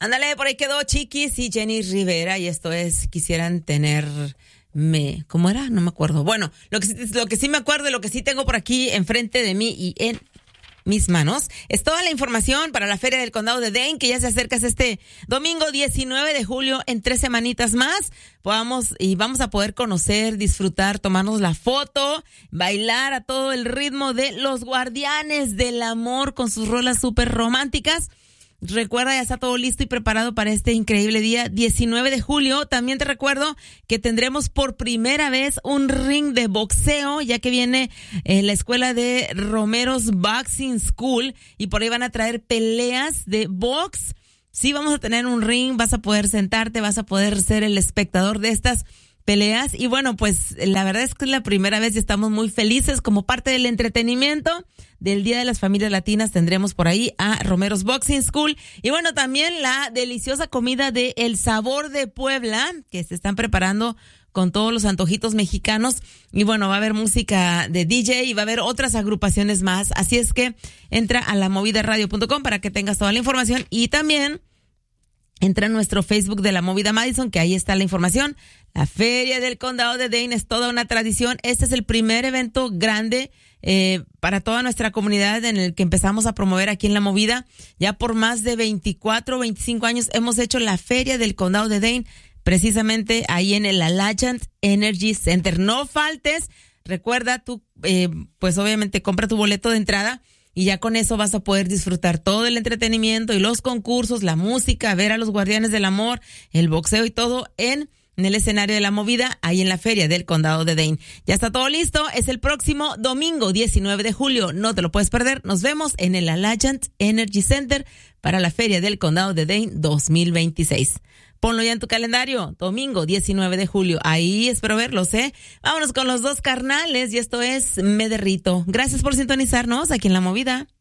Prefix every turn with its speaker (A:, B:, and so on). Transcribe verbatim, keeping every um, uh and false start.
A: Ándale, por ahí quedó Chiquis y Jenny Rivera, y esto es Quisieran Tenerme. ¿Cómo era? No me acuerdo. Bueno, lo que, lo que sí me acuerdo y lo que sí tengo por aquí enfrente de mí y en mis manos es toda la información para la Feria del Condado de Dane, que ya se acerca este domingo diecinueve de julio. En tres semanitas más podamos y vamos a poder conocer, disfrutar, tomarnos la foto, bailar a todo el ritmo de los Guardianes del Amor con sus rolas súper románticas. Recuerda, ya está todo listo y preparado para este increíble día diecinueve de julio. También te recuerdo que tendremos por primera vez un ring de boxeo, ya que viene eh, la escuela de Romero's Boxing School, y por ahí van a traer peleas de box. Sí, vamos a tener un ring, vas a poder sentarte, vas a poder ser el espectador de estas peleas. Y bueno, pues la verdad es que es la primera vez y estamos muy felices. Como parte del entretenimiento del Día de las Familias Latinas tendremos por ahí a Romero's Boxing School, y bueno, también la deliciosa comida de El Sabor de Puebla, que se están preparando con todos los antojitos mexicanos. Y bueno, va a haber música de D J y va a haber otras agrupaciones más, así es que entra a la movida radio punto com para que tengas toda la información, y también entra a nuestro Facebook de La Movida Madison, que ahí está la información. La Feria del Condado de Dane es toda una tradición. Este es el primer evento grande eh, para toda nuestra comunidad en el que empezamos a promover aquí en La Movida. Ya por más de veinticuatro, veinticinco años hemos hecho la Feria del Condado de Dane, precisamente ahí en el Alliant Energy Center. No faltes. Recuerda, tú, eh, pues obviamente compra tu boleto de entrada, y ya con eso vas a poder disfrutar todo el entretenimiento y los concursos, la música, ver a los Guardianes del Amor, el boxeo y todo en, en el escenario de La Movida, ahí en la Feria del Condado de Dane. Ya está todo listo, es el próximo domingo diecinueve de julio, no te lo puedes perder. Nos vemos en el Alliant Energy Center para la Feria del Condado de Dane dos mil veintiséis. Ponlo ya en tu calendario, domingo diecinueve de julio. Ahí espero verlos, ¿eh? Vámonos con los dos carnales, y esto es Me Derrito. Gracias por sintonizarnos aquí en La Movida.